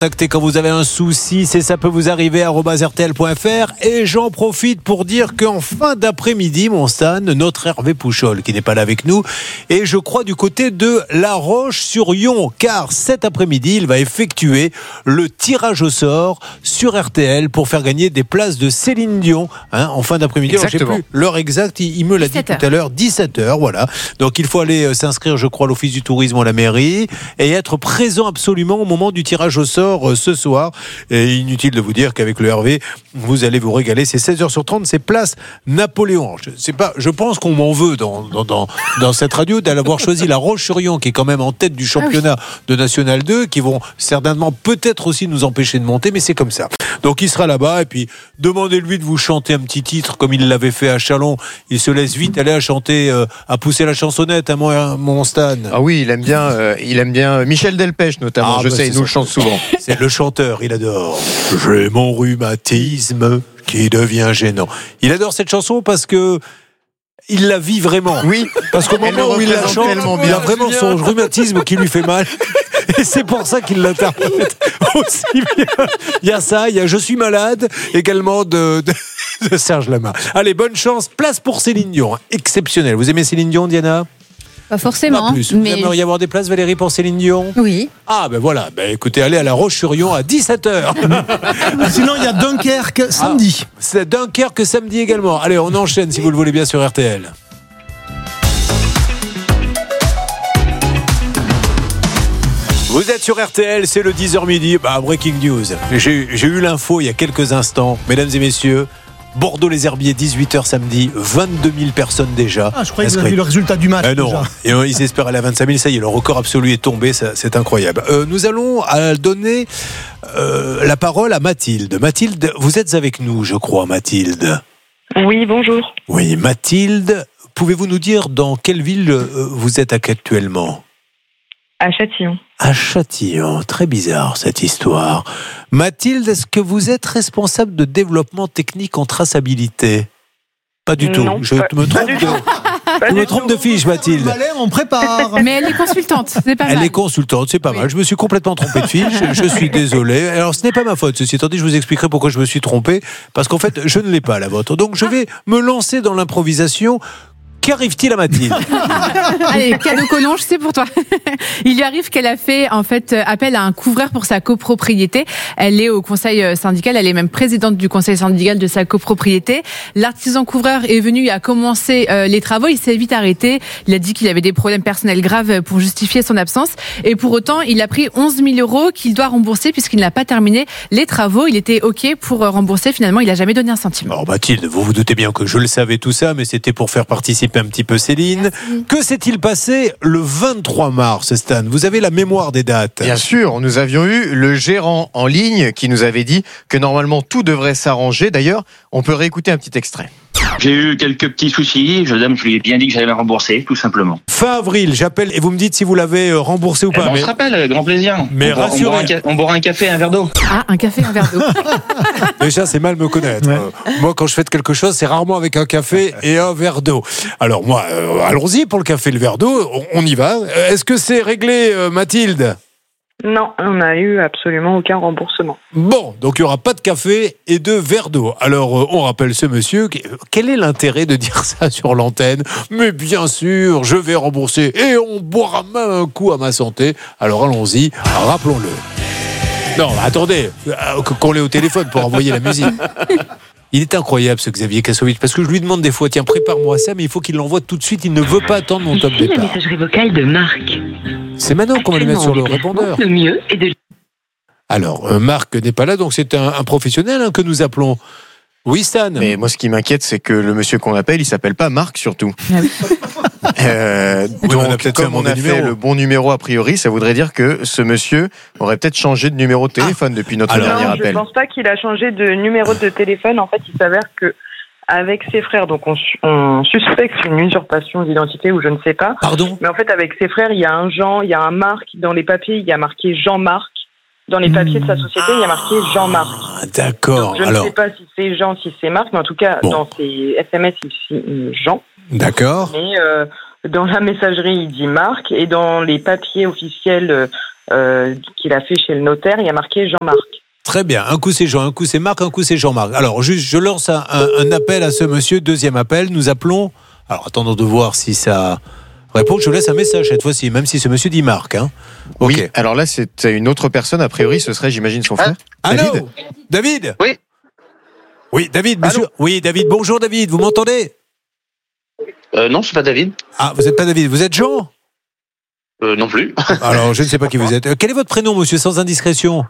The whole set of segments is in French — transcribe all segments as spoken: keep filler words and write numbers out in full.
Contactez quand vous avez un souci, c'est ça peut vous arriver arobase r t l point f r. Et j'en profite pour dire qu'en fin d'après-midi, mon Stan, notre Hervé Pouchol, qui n'est pas là avec nous, et je crois du côté de La Roche-sur-Yon, car cet après-midi, il va effectuer le tirage au sort sur R T L pour faire gagner des places de Céline Dion, hein, en fin d'après-midi. Alors, je sais plus l'heure exacte, il, il me l'a dit tout à l'heure, dix-sept heures, voilà. Donc il faut aller euh, s'inscrire, je crois, à l'Office du tourisme ou à la mairie, et être présent absolument au moment du tirage au sort ce soir. Et inutile de vous dire qu'avec le Hervé, vous allez vous régaler. C'est seize heures sur trente, c'est place Napoléon. Je sais pas, je pense qu'on m'en veut dans, dans, dans, dans cette radio d'avoir choisi La Roche-sur-Yon, qui est quand même en tête du championnat de National deux, qui vont certainement peut-être aussi nous empêcher de monter, mais c'est comme ça. Donc il sera là-bas, et puis demandez-lui de vous chanter un petit titre comme il l'avait fait à Chalon. Il se laisse vite aller à chanter, euh, à pousser la chansonnette, à mon, mon Stan. Ah oui, il aime bien, euh, il aime bien Michel Delpech notamment. Ah, je bah sais, il nous le chante souvent. C'est le chanteur, il adore. J'ai mon rhumatisme qui devient gênant. Il adore cette chanson parce que il la vit vraiment. Oui. Parce qu'au moment où il la chante, il a vraiment son rhumatisme qui lui fait mal. Et c'est pour ça qu'il l'interprète aussi bien. Il y a ça, il y a Je suis malade également de, de, de Serge Lama. Allez, bonne chance. Place pour Céline Dion. Exceptionnel. Vous aimez Céline Dion, Diana ? Pas forcément. Pas plus. Mais... Vous aimeriez avoir des places, Valérie, pour Céline Dion ? Oui. Ah ben voilà, ben écoutez, allez à La Roche-sur-Yon à dix-sept heures. Sinon, il y a Dunkerque samedi. Ah, c'est Dunkerque samedi également. Allez, on enchaîne si vous le voulez bien sur R T L. Vous êtes sur R T L, c'est le dix heures midi. Bah, breaking news. J'ai, j'ai eu l'info il y a quelques instants. Mesdames et messieurs, Bordeaux-les-Herbiers, dix-huit heures samedi, vingt-deux mille personnes déjà. Ah, je croyais que vous aviez le résultat du match. Euh, non, déjà. et, euh, ils espèrent aller à vingt-cinq mille, ça y est, le record absolu est tombé, ça, c'est incroyable. Euh, nous allons euh, donner euh, la parole à Mathilde. Mathilde, vous êtes avec nous, je crois, Mathilde. Oui, bonjour. Oui, Mathilde, pouvez-vous nous dire dans quelle ville euh, vous êtes actuellement ? À Châtillon. À Châtillon, très bizarre cette histoire. Mathilde, est-ce que vous êtes responsable de développement technique en traçabilité ? Pas du tout. Non, Je pas, me trompe pas de, je me trompe de fiche, Mathilde. Valère, on prépare. Mais elle est consultante, c'est pas mal. Elle est consultante, c'est pas Oui. mal. Je me suis complètement trompé de fiche. Je suis désolé. Alors, ce n'est pas ma faute. Ceci étant dit, je vous expliquerai pourquoi je me suis trompé. Parce qu'en fait, je ne l'ai pas, la vôtre. Donc, je vais me lancer dans l'improvisation. Qu'arrive-t-il à Mathilde ? Allez, cadeau collonge, c'est pour toi. Il lui arrive qu'elle a fait en fait appel à un couvreur pour sa copropriété. Elle est au conseil syndical, elle est même présidente du conseil syndical de sa copropriété. L'artisan couvreur est venu à commencer euh, les travaux, il s'est vite arrêté. Il a dit qu'il avait des problèmes personnels graves pour justifier son absence. Et pour autant, il a pris onze mille euros qu'il doit rembourser puisqu'il n'a pas terminé les travaux. Il était OK pour rembourser. Finalement, il n'a jamais donné un centime. Alors Mathilde, vous vous doutez bien que je le savais tout ça, mais c'était pour faire participer un petit peu Céline. Merci. Que s'est-il passé le vingt-trois mars, Stan ? Vous avez la mémoire des dates ? Bien sûr, nous avions eu le gérant en ligne qui nous avait dit que normalement tout devrait s'arranger. D'ailleurs, on peut réécouter un petit extrait. J'ai eu quelques petits soucis. Je, dame, je lui ai bien dit que j'allais la rembourser, tout simplement. Fin avril, j'appelle et vous me dites si vous l'avez remboursé ou Eh pas. ben, on mais... se rappelle, grand plaisir. Mais on, boira- on, rassurez. boira un, ca- on boira un café et un verre d'eau. Ah, un café, un verre d'eau. Déjà, c'est mal me connaître. Ouais. Euh, moi, quand je fais quelque chose, c'est rarement avec un café et un verre d'eau. Alors moi, euh, allons-y pour le café et le verre d'eau. On, on y va. Euh, Est-ce que c'est réglé, euh, Mathilde ? Non, on n'a eu absolument aucun remboursement. Bon, donc il n'y aura pas de café et de verre d'eau. Alors, euh, on rappelle ce monsieur. qui- Quel est l'intérêt de dire ça sur l'antenne ? Mais bien sûr, je vais rembourser et on boira même un coup à ma santé. Alors allons-y, rappelons-le. Non, attendez, euh, qu'on l'ait au téléphone pour envoyer la musique. Il est incroyable ce Xavier Kassovitch, parce que je lui demande des fois, tiens, prépare-moi ça, mais il faut qu'il l'envoie tout de suite, il ne veut pas attendre mon top Ici la départ. messagerie vocale de Marc. C'est maintenant qu'on va le mettre sur le répondeur. Le mieux est de... Alors, euh, Marc n'est pas là, donc c'est un, un professionnel hein, que nous appelons. Oui, Stan. Mais moi, ce qui m'inquiète, c'est que le monsieur qu'on appelle, il s'appelle pas Marc, surtout. Ah oui. Euh, Oui, donc, on a peut-être fait un comme on mauvais a fait numéro. le bon numéro a priori, ça voudrait dire que ce monsieur aurait peut-être changé de numéro de téléphone depuis notre Alors, dernier non, appel. je pense pas qu'il a changé de numéro de téléphone. En fait, il s'avère que avec ses frères, donc on, su- on suspecte une usurpation d'identité ou je ne sais pas. Pardon ? Mais en fait, avec ses frères, il y a un Jean, il y a un Marc. Dans les papiers, il y a marqué Jean-Marc. Dans les papiers de sa société, il y a marqué Jean-Marc. Ah, d'accord. Donc, je Alors, ne sais pas si c'est Jean, si c'est Marc, mais en tout cas, Bon. dans ses S M S, il dit Jean. d'accord. Mais euh, dans la messagerie, il dit Marc. Et dans les papiers officiels euh, qu'il a fait chez le notaire, il y a marqué Jean-Marc. Très bien. Un coup c'est Jean, un coup c'est Marc, un coup c'est Jean-Marc. Alors, juste, je lance un, un, un appel à ce monsieur. Deuxième appel. Nous appelons. Alors, attendons de voir si ça répond. Je laisse un message cette fois-ci, même si ce monsieur dit Marc. Hein. Okay. Oui. Alors là, c'est une autre personne. A priori, ce serait, j'imagine, son frère. Ah, David. Allô David. Oui. Oui, David, monsieur. Allô oui, David. Bonjour, David. Vous m'entendez? euh, Non, c'est pas David. Ah, vous n'êtes pas David. Vous êtes Jean? euh, Non plus. Alors, je ne sais pas qui vous êtes. Quel est votre prénom, monsieur, sans indiscrétion?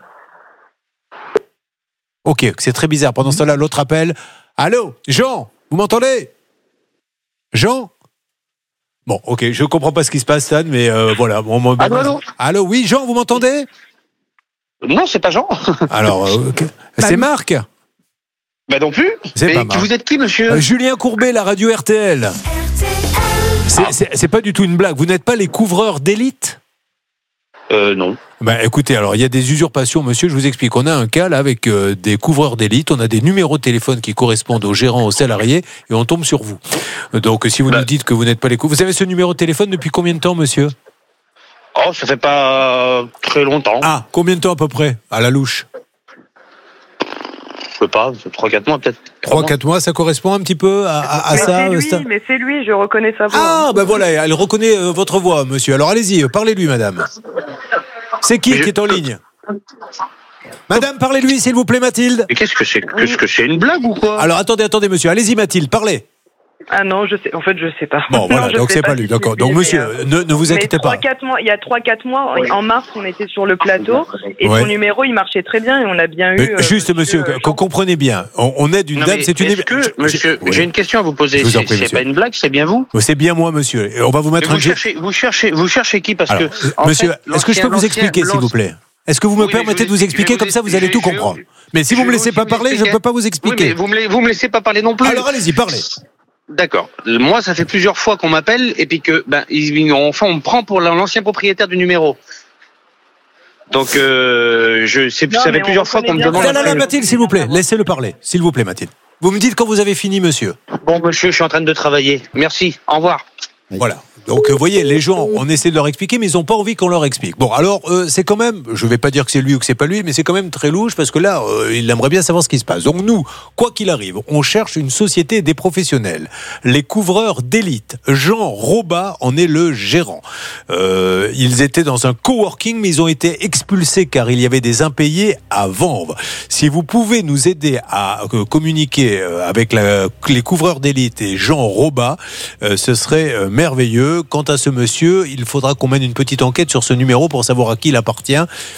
Ok, c'est très bizarre. Pendant ce temps-là, l'autre appel. Allô, Jean, vous m'entendez? Jean? Bon, ok, je comprends pas ce qui se passe, Stan, mais euh, voilà. Bon, bon, allô, allô allô, oui, Jean, vous m'entendez? Non, c'est pas Jean. Alors, euh, okay. c'est Marc? Bah non plus. C'est mais pas Marc. Vous êtes qui, monsieur? euh, Julien Courbet, la radio R T L. C'est, c'est, c'est pas du tout une blague. Vous n'êtes pas les couvreurs d'élite? Euh, non. Ben, écoutez, alors il y a des usurpations, monsieur, je vous explique. On a un cas là avec euh, des couvreurs d'élite, on a des numéros de téléphone qui correspondent aux gérants, aux salariés, et on tombe sur vous. Donc si vous bah. nous dites que vous n'êtes pas les couvreurs... Vous avez ce numéro de téléphone depuis combien de temps, monsieur? Oh, ça fait pas très longtemps. Ah, combien de temps à peu près, à la louche? Je sais pas, trois quatre mois peut-être. trois quatre mois, ça correspond un petit peu à, à, à mais ça c'est lui, ça... mais c'est lui, je reconnais sa voix. Ah, ben voilà, elle reconnaît euh, votre voix, monsieur. Alors allez-y, parlez-lui, madame. C'est qui je... qui est en ligne? Madame, parlez-lui, s'il vous plaît, Mathilde. Mais qu'est-ce que c'est? Qu'est-ce que c'est, une blague ou quoi? Alors attendez, attendez, monsieur. Allez-y, Mathilde, parlez. Ah non, je sais. En fait, je sais pas. Bon, voilà, non, donc c'est pas, pas lui. D'accord. Donc, monsieur, euh, ne, ne vous inquiétez trois, pas. quatre mois, il y a trois quatre mois, en mars, on était sur le plateau et ouais. son numéro, il marchait très bien et on a bien eu. Euh, juste, monsieur, monsieur euh, comprenez bien. On, on aide une non, dame, c'est une. Est-ce que, monsieur, j'ai ouais. une question à vous poser. Vous prie, c'est pas une blague, c'est bien vous? C'est bien moi, monsieur. Et on va vous mettre vous un. Cherchez, vous cherchez, vous cherchez qui? Parce Alors, que. Monsieur, est-ce que je peux vous expliquer, s'il vous plaît? Est-ce que vous me oui, permettez de vous expliquer, comme ça vous allez tout comprendre? Mais si vous me laissez pas parler, je ne peux pas vous expliquer. Oui, mais vous me, vous me laissez pas parler non plus. Alors allez-y, parlez. D'accord. Moi, ça fait plusieurs fois qu'on m'appelle et puis que, ben, enfin, on me prend pour l'ancien propriétaire du numéro. Donc, euh, je, c'est, ça fait plusieurs fois qu'on me demande. Non, non, non, Mathilde, s'il vous plaît, laissez-le parler. S'il vous plaît, Mathilde. Vous me dites quand vous avez fini, monsieur. Bon, monsieur, je suis en train de travailler. Merci. Au revoir. Voilà. Donc, vous voyez, les gens, on essaie de leur expliquer, mais ils n'ont pas envie qu'on leur explique. Bon, alors, euh, c'est quand même, je ne vais pas dire que c'est lui ou que c'est pas lui, mais c'est quand même très louche, parce que là, euh, il aimerait bien savoir ce qui se passe. Donc, nous, quoi qu'il arrive, on cherche une société et des professionnels. Les couvreurs d'élite. Jean Roba en est le gérant. Euh, ils étaient dans un coworking, mais ils ont été expulsés car il y avait des impayés à vendre. Si vous pouvez nous aider à euh, communiquer euh, avec la, les couvreurs d'élite et Jean Roba, euh, ce serait euh, merveilleux. Quant à ce monsieur, il faudra qu'on mène une petite enquête sur ce numéro pour savoir à qui il appartient.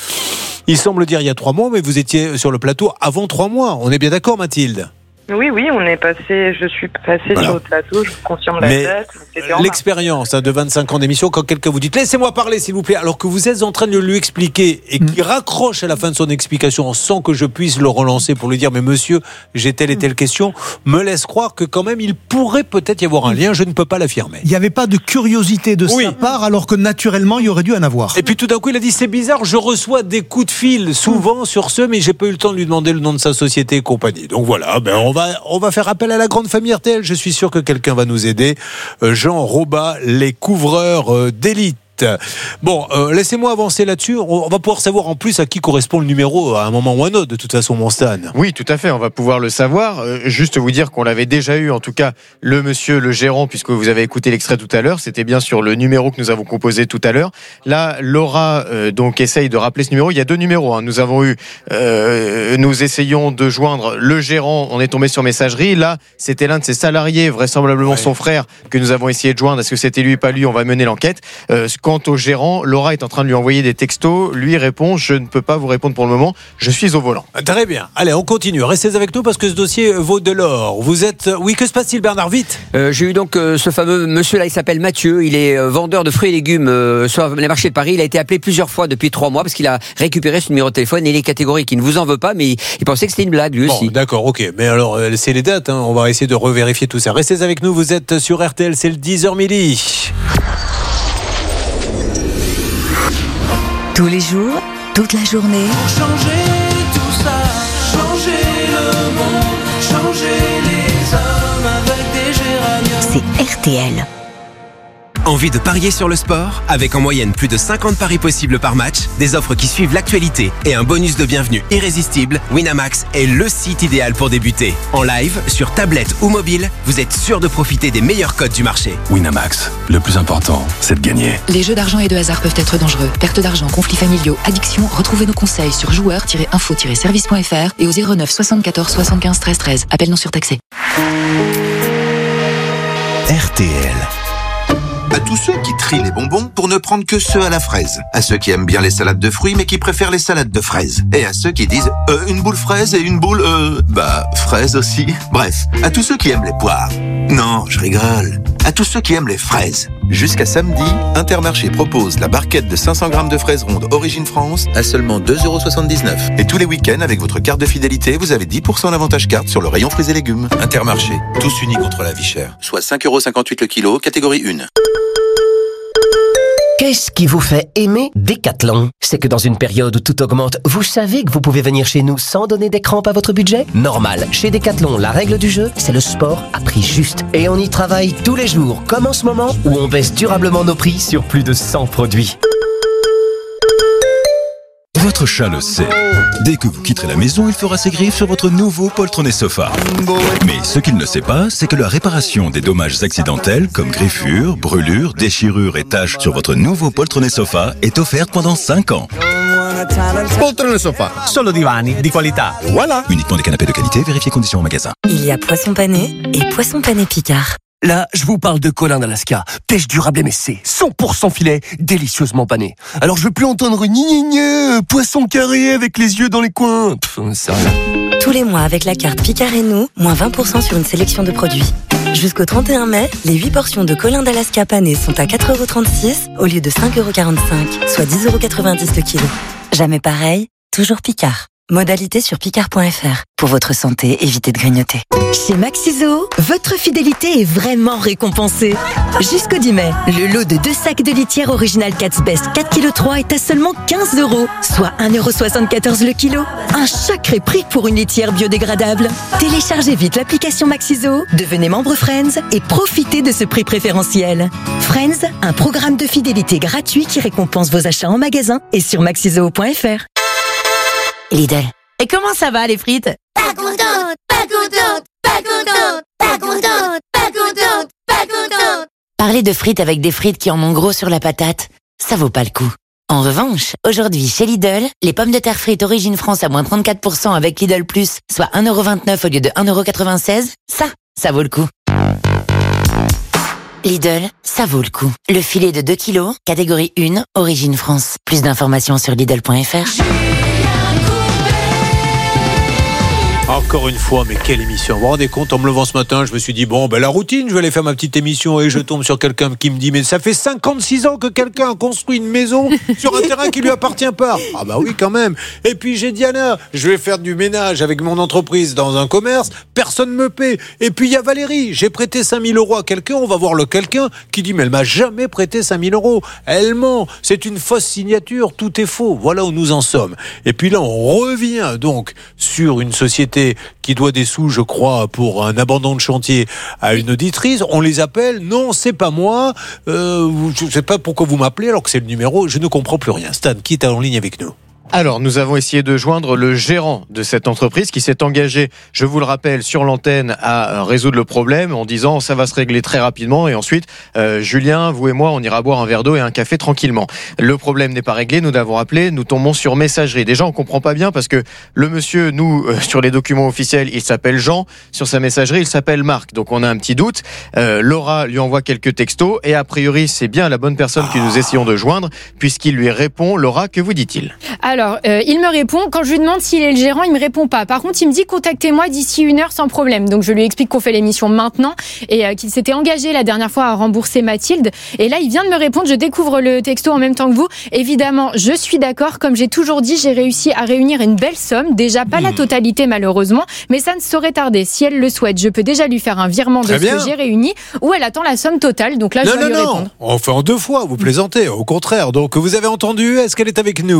Il semble dire il y a trois mois, mais vous étiez sur le plateau avant trois mois. On est bien d'accord, Mathilde ? Oui, oui, on est passé, je suis passé voilà. sur le plateau, je vous confirme la Mais date. l'expérience hein, de vingt-cinq ans d'émission, quand quelqu'un vous dit « Laissez-moi parler, s'il vous plaît », alors que vous êtes en train de lui expliquer et qu'il raccroche à la fin de son explication sans que je puisse le relancer pour lui dire « Mais monsieur, j'ai telle et telle question », me laisse croire que quand même, il pourrait peut-être y avoir un lien, je ne peux pas l'affirmer. Il n'y avait pas de curiosité de oui. sa part, alors que naturellement, il y aurait dû en avoir. Et puis tout d'un coup, il a dit « C'est bizarre, je reçois des coups de fil souvent mmh. sur ce, mais j'ai pas eu le temps de lui demander le nom de sa société et compagnie. » Donc voilà, ben on va, on va faire appel à la grande famille R T L. Je suis sûr que quelqu'un va nous aider. Jean Roba, les couvreurs d'élite. Bon, euh, laissez-moi avancer là-dessus. On va pouvoir savoir en plus à qui correspond le numéro à un moment ou à un autre, de toute façon, mon Stan. Oui, tout à fait, on va pouvoir le savoir. Euh, juste vous dire qu'on l'avait déjà eu, en tout cas, le monsieur, le gérant, puisque vous avez écouté l'extrait tout à l'heure. C'était bien sur le numéro que nous avons composé tout à l'heure. Là, Laura, euh, donc, essaye de rappeler ce numéro. Il y a deux numéros. Hein. Nous avons eu, euh, nous essayons de joindre le gérant. On est tombé sur messagerie. Là, c'était l'un de ses salariés, vraisemblablement ouais. son frère, que nous avons essayé de joindre. Est-ce que c'était lui, pas lui? On va mener l'enquête. Euh, Quant au gérant, Laura est en train de lui envoyer des textos. Lui répond « Je ne peux pas vous répondre pour le moment, je suis au volant ». Très bien. Allez, on continue. Restez avec nous parce que ce dossier vaut de l'or. Vous êtes... Oui, que se passe-t-il, Bernard? Vite. euh, J'ai eu donc euh, ce fameux monsieur-là, il s'appelle Mathieu. Il est euh, vendeur de fruits et légumes euh, sur les marchés de Paris. Il a été appelé plusieurs fois depuis trois mois parce qu'il a récupéré ce numéro de téléphone et il est catégorique. Il ne vous en veut pas, mais il, il pensait que c'était une blague, lui bon, aussi. D'accord, ok. Mais alors, euh, c'est les dates. Hein. On va essayer de revérifier tout ça. Restez avec nous. Vous êtes sur R T L. C'est le dix heures midi. Tous les jours, toute la journée. Pour changer tout ça, changer le monde, changer les hommes avec des géraniums. C'est R T L. Envie de parier sur le sport? Avec en moyenne plus de cinquante paris possibles par match, des offres qui suivent l'actualité et un bonus de bienvenue irrésistible, Winamax est le site idéal pour débuter. En live, sur tablette ou mobile, vous êtes sûr de profiter des meilleurs codes du marché. Winamax, le plus important, c'est de gagner. Les jeux d'argent et de hasard peuvent être dangereux. Perte d'argent, conflits familiaux, addiction. Retrouvez nos conseils sur joueurs tiret info tiret service point f r et au zéro neuf soixante-quatorze soixante-quinze treize treize. Appel non surtaxé. R T L. À tous ceux qui trient les bonbons pour ne prendre que ceux à la fraise. À ceux qui aiment bien les salades de fruits mais qui préfèrent les salades de fraises. Et à ceux qui disent euh, une boule fraise et une boule euh... bah fraise aussi. Bref, à tous ceux qui aiment les poires. Non, je rigole. À tous ceux qui aiment les fraises. Jusqu'à samedi, Intermarché propose la barquette de cinq cents grammes de fraises rondes Origine France à seulement deux euros soixante-dix-neuf. Et tous les week-ends, avec votre carte de fidélité, vous avez dix pour cent d'avantage carte sur le rayon fruits et légumes. Intermarché, tous unis contre la vie chère. Soit cinq euros cinquante-huit le kilo, catégorie un. Qu'est-ce qui vous fait aimer Decathlon? C'est que dans une période où tout augmente, vous savez que vous pouvez venir chez nous sans donner des crampes à votre budget? Normal, chez Decathlon, la règle du jeu, c'est le sport à prix juste. Et on y travaille tous les jours, comme en ce moment, où on baisse durablement nos prix sur plus de cent produits. Votre chat le sait. Dès que vous quitterez la maison, il fera ses griffes sur votre nouveau poltronné sofa. Mais ce qu'il ne sait pas, c'est que la réparation des dommages accidentels, comme griffures, brûlures, déchirures et taches sur votre nouveau poltronné sofa est offerte pendant cinq ans. Poltrone sofa, solo divani di qualità. Voilà. Uniquement des canapés de qualité, vérifiez conditions au magasin. Il y a Poisson Pané et Poisson Pané Picard. Là, je vous parle de Colin d'Alaska. Pêche durable M S C, cent pour cent filet, délicieusement pané. Alors je veux plus entendre gni gni gni, poisson carré avec les yeux dans les coins. Pff, c'est rien. Tous les mois avec la carte Picard et nous, moins vingt pour cent sur une sélection de produits. Jusqu'au trente et un mai, les huit portions de Colin d'Alaska pané sont à quatre euros trente-six au lieu de cinq euros quarante-cinq, soit dix euros quatre-vingt-dix le kilo. Jamais pareil, toujours Picard. Modalité sur picard point f r. Pour votre santé, évitez de grignoter. Chez Maxiso, votre fidélité est vraiment récompensée. Jusqu'au dix mai, le lot de deux sacs de litière original Cat's Best quatre virgule trois kilos est à seulement quinze euros, soit un euro soixante-quatorze le kilo. Un sacré prix pour une litière biodégradable. Téléchargez vite l'application Maxiso, devenez membre Friends et profitez de ce prix préférentiel. Friends, un programme de fidélité gratuit qui récompense vos achats en magasin et sur maxiso point f r. Lidl. Et comment ça va les frites? Pas contente, pas contente, pas contente, pas contente, pas contente, pas contente. Parler de frites avec des frites qui en ont gros sur la patate, ça vaut pas le coup. En revanche, aujourd'hui chez Lidl, les pommes de terre frites Origine France à moins trente-quatre pour cent avec Lidl Plus, soit un euro vingt-neuf au lieu de un euro quatre-vingt-seize, ça, ça vaut le coup. Lidl, ça vaut le coup. Le filet de deux kilos, catégorie un, Origine France. Plus d'informations sur lidl point f r. Encore une fois, mais quelle émission. Vous vous rendez compte, en me levant ce matin, je me suis dit, bon, ben la routine, je vais aller faire ma petite émission et je tombe sur quelqu'un qui me dit, mais ça fait cinquante-six ans que quelqu'un a construit une maison sur un terrain qui lui appartient pas. Ah bah oui, quand même. Et puis j'ai Diana, je vais faire du ménage avec mon entreprise dans un commerce, personne me paie. Et puis il y a Valérie, j'ai prêté cinq mille euros à quelqu'un, on va voir le quelqu'un qui dit, mais elle m'a jamais prêté cinq mille euros. Elle ment, c'est une fausse signature, tout est faux. Voilà où nous en sommes. Et puis là, on revient donc sur une société qui doit des sous, je crois, pour un abandon de chantier à une auditrice. On les appelle, non, c'est pas moi. Euh, je ne sais pas pourquoi vous m'appelez alors que c'est le numéro. Je ne comprends plus rien. Stan, qui est en ligne avec nous? Alors, nous avons essayé de joindre le gérant de cette entreprise qui s'est engagé, je vous le rappelle, sur l'antenne à résoudre le problème en disant ça va se régler très rapidement et ensuite, euh, Julien, vous et moi, on ira boire un verre d'eau et un café tranquillement. Le problème n'est pas réglé, nous l'avons appelé, nous tombons sur messagerie. Déjà, on comprend pas bien parce que le monsieur, nous, euh, sur les documents officiels, il s'appelle Jean, sur sa messagerie, il s'appelle Marc. Donc, on a un petit doute. Euh, Laura lui envoie quelques textos et a priori, c'est bien la bonne personne que nous essayons de joindre puisqu'il lui répond. Laura, que vous dit-il ? Alors, euh, il me répond, quand je lui demande s'il est le gérant, il me répond pas. Par contre, il me dit contactez-moi d'ici une heure sans problème. Donc je lui explique qu'on fait l'émission maintenant et euh, qu'il s'était engagé la dernière fois à rembourser Mathilde. Et là, il vient de me répondre, je découvre le texto en même temps que vous. Évidemment, je suis d'accord. Comme j'ai toujours dit, j'ai réussi à réunir une belle somme. Déjà pas mmh. la totalité malheureusement, mais ça ne saurait tarder. Si elle le souhaite, je peux déjà lui faire un virement de Très ce bien. que j'ai réuni ou elle attend la somme totale. Donc là, non, je vais non, lui non. répondre. On fait en deux fois, vous plaisantez. Au contraire. Donc vous avez entendu, est-ce qu'elle est avec nous ?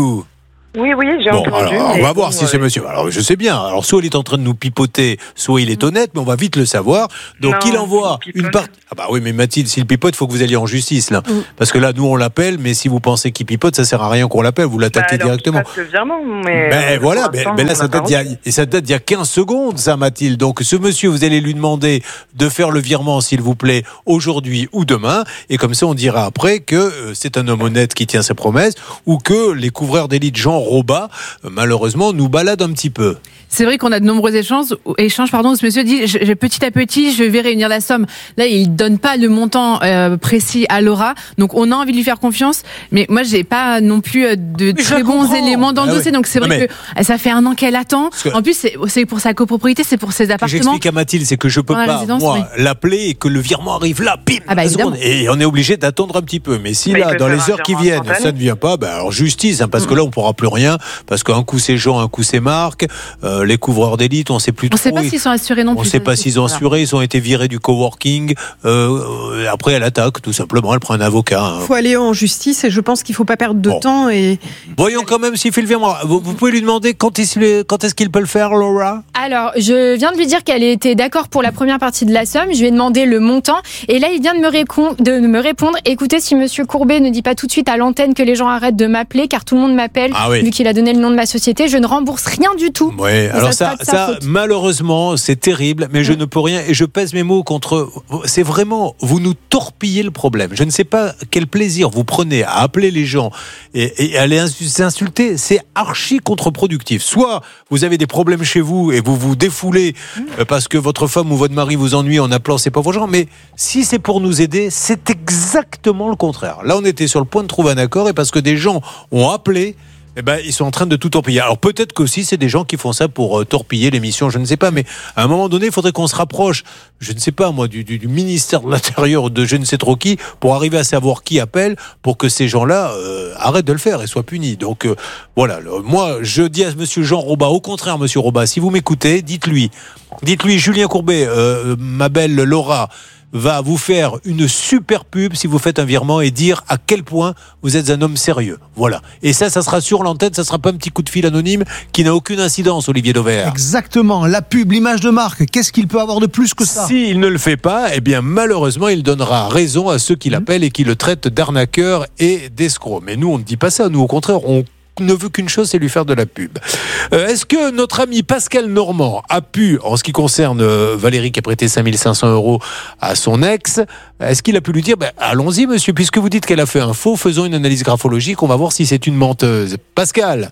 Oui, oui, j'ai Bon, entendu. alors, on mais va bon, voir si euh, ce monsieur. Alors, je sais bien. Alors, soit il est en train de nous pipoter, soit il est honnête, mais on va vite le savoir. Donc, Non, il envoie il une pipote. partie. Ah, bah oui, mais Mathilde, s'il pipote, il faut que vous alliez en justice, là. Mm. Parce que là, nous, on l'appelle, mais si vous pensez qu'il pipote, ça sert à rien qu'on l'appelle. Vous bah, l'attaquez alors, directement. qu'il fasse le virement, mais. Ben euh, voilà, pour mais, l'instant, mais là, on ça n'a pas date, d'il y a, reçu. et ça date d'il y a quinze secondes, ça, Mathilde. Donc, ce monsieur, vous allez lui demander de faire le virement, s'il vous plaît, aujourd'hui ou demain. Et comme ça, on dira après que euh, c'est un homme honnête qui tient ses promesses ou que les couvreurs d'élite Jean Roba, euh, malheureusement, nous baladent un petit peu. C'est vrai qu'on a de nombreux échanges, échanges pardon, où ce monsieur dit je, je- petit à petit, je vais réunir la somme. Là, il donne pas le montant euh, précis à Laura, donc on a envie de lui faire confiance. Mais moi, j'ai pas non plus euh, de Mais je très bons comprends. éléments dans le Ah dossier, ouais. donc c'est Non, vrai mais- que euh, ça fait un an qu'elle attend. que- En plus, c'est, c'est pour sa copropriété, c'est pour ses Ce que appartements. j'explique à Mathilde, c'est que je peux Dans la pas, résidence, moi, oui. l'appeler et que le virement arrive là, bim, Ah bah, la seconde. évidemment. Et on est obligé d'attendre un petit peu. Mais si Bah, il là, peut dans faire les un heures qui virement viennent, instantané. ça ne vient pas, bah, alors justice, hein, parce que là, on pourra plus rien, parce qu'un coup c'est Jean, un coup c'est Marc, euh, les couvreurs d'élite, on sait plus On trop. sait pas s'ils sont assurés non On plus. ne sait pas ça, s'ils ont voilà. assuré, ils ont été virés du coworking. Euh, euh, après, elle attaque, tout simplement. Elle prend un avocat. hein. Il faut aller en justice et je pense qu'il ne faut pas perdre de Bon. temps. Et... Voyons quand même s'il fait le virement. Vous, vous pouvez lui demander quand est-ce, quand est-ce qu'il peut le faire, Laura? Alors, je viens de lui dire qu'elle était d'accord pour la première partie de la somme. Je lui ai demandé le montant. Et là, il vient de me, récon- de me répondre. Écoutez, si Monsieur Courbet ne dit pas tout de suite à l'antenne que les gens arrêtent de m'appeler, car tout le monde m'appelle, Ah oui. vu qu'il a donné le nom de ma société, je ne rembourse rien du tout. Oui, Et alors ça ça, sera de sa ça, faute. malheureusement, c'est terrible, mais je ne peux rien et je pèse mes mots contre. C'est vraiment, vous nous torpillez le problème. Je ne sais pas quel plaisir vous prenez à appeler les gens et, et à les insulter. C'est archi contre-productif. Soit vous avez des problèmes chez vous et vous vous défoulez euh, parce que votre femme ou votre mari vous ennuie en appelant ces pauvres gens, mais si c'est pour nous aider, c'est exactement le contraire. Là, on était sur le point de trouver un accord et parce que des gens ont appelé. Eh ben, ils sont en train de tout torpiller. Alors peut-être qu'aussi c'est des gens qui font ça pour euh, torpiller l'émission, je ne sais pas, mais à un moment donné, il faudrait qu'on se rapproche, je ne sais pas moi, du, du, du ministère de l'Intérieur, de je ne sais trop qui, pour arriver à savoir qui appelle, pour que ces gens-là euh, arrêtent de le faire et soient punis. Donc euh, voilà, le- moi je dis à Monsieur Jean Roba, au contraire Monsieur Roba, si vous m'écoutez, dites-lui, dites-lui Julien Courbet, euh, ma belle Laura, va vous faire une super pub si vous faites un virement et dire à quel point vous êtes un homme sérieux. Voilà. Et ça, ça sera sur l'antenne, ça sera pas un petit coup de fil anonyme qui n'a aucune incidence, Olivier Dauvert. Exactement. La pub, l'image de marque, qu'est-ce qu'il peut avoir de plus que ça? S'il ne le fait pas, eh bien malheureusement, il donnera raison à ceux qui l'appellent et qui le traitent d'arnaqueur et d'escroc. Mais nous, on ne dit pas ça. Nous, au contraire, on ne veut qu'une chose, c'est lui faire de la pub. Euh, est-ce que notre ami Pascal Normand a pu, en ce qui concerne euh, Valérie qui a prêté cinq mille cinq cents euros à son ex, est-ce qu'il a pu lui dire, ben, allons-y monsieur, puisque vous dites qu'elle a fait un faux, faisons une analyse graphologique, on va voir si c'est une menteuse. Pascal?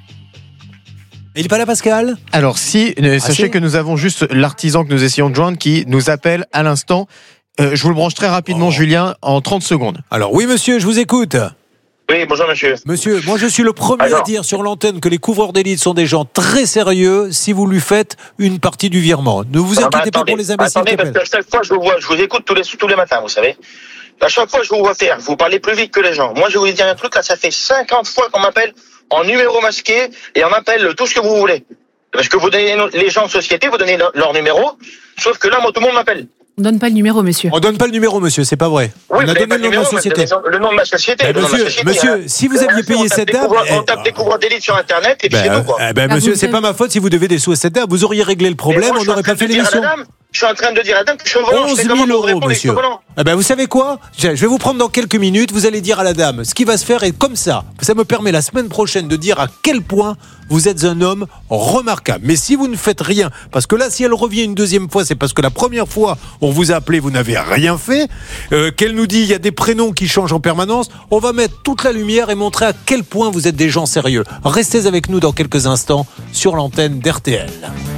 Il n'est pas là, Pascal? Alors si, euh, sachez si que nous avons juste l'artisan que nous essayons de joindre qui nous appelle à l'instant. Euh, je vous le branche très rapidement, Oh. Julien, en trente secondes. Alors oui monsieur, je vous écoute. Oui, bonjour monsieur. Monsieur, moi je suis le premier Alors. à dire sur l'antenne que les couvreurs d'élite sont des gens très sérieux si vous lui faites une partie du virement. Ne vous Ah, bah, inquiétez pas attendez, pour les imbéciles Attendez, qui parce appellent. qu'à chaque fois, je vous vois, je vous écoute tous les, tous les matins, vous savez. À chaque fois, je vous vois faire. Vous parlez plus vite que les gens. Moi, je vais vous dire un truc, là, ça fait cinquante fois qu'on m'appelle en numéro masqué et on appelle tout ce que vous voulez. Parce que vous donnez les gens de société, vous donnez leur, leur numéro. Sauf que là, moi, tout le monde m'appelle. On donne pas le numéro, monsieur. On donne pas le numéro, monsieur, c'est pas vrai. Oui, on a vous avez donné pas le nom de la numéro, mais société. vous avez Le nom de ma société. Ben, le nom de ma monsieur, société, monsieur, hein. si vous aviez Bien sûr, payé on tape cette des dame, couvreurs- eh, On tape des couvreurs d'élite sur Internet et puis c'est Ben, tout, quoi. eh ben, monsieur, c'est pas ma faute si vous devez des sous à cette dame. Vous auriez réglé le Et problème, moi, je on suis en n'aurait train pas fait de dire à la l'émission. dame- Je suis en train de dire à la dame que je suis au volant. je onze fais comment mille pour vous euros, répondre, je suis monsieur. au volant. Eh ben, vous savez quoi? Je je vais vous prendre dans quelques minutes. Vous allez dire à la dame ce qui va se faire et comme ça, ça me permet la semaine prochaine de dire à quel point vous êtes un homme remarquable. Mais si vous ne faites rien, parce que là, si elle revient une deuxième fois, c'est parce que la première fois, on vous a appelé, vous n'avez rien fait. Euh, qu'elle nous dit il y a des prénoms qui changent en permanence. On va mettre toute la lumière et montrer à quel point vous êtes des gens sérieux. Restez avec nous dans quelques instants sur l'antenne d'R T L.